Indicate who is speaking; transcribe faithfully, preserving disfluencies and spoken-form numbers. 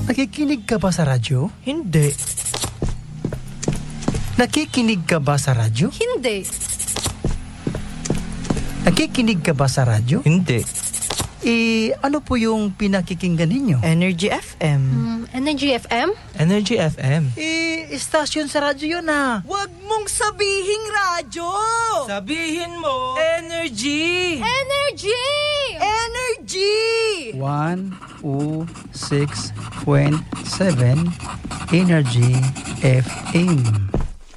Speaker 1: Nakikinig ka ba sa radyo?
Speaker 2: Hindi.
Speaker 1: Nakikinig ka ba sa radyo?
Speaker 3: Hindi.
Speaker 1: Nakikinig ka ba sa radyo?
Speaker 2: Hindi.
Speaker 1: Eh, ano po yung pinakikinggan ninyo?
Speaker 2: Energy F M.
Speaker 3: Mm, Energy F M?
Speaker 2: Energy F M.
Speaker 1: Eh, istasyon sa radyo yun ah.
Speaker 4: Huwag mong sabihing radyo!
Speaker 2: Sabihin mo, Energy!
Speaker 3: Energy!
Speaker 4: Energy!
Speaker 1: one oh six point seven Energy F M.